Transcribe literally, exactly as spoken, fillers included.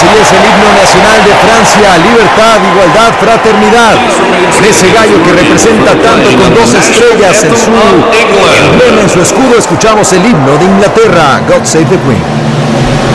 y es el himno nacional de Francia. Libertad, igualdad, fraternidad. Ese gallo que representa tanto con dos estrellas en su emblema, en su escudo, escuchamos el himno de Inglaterra. God Save the Queen.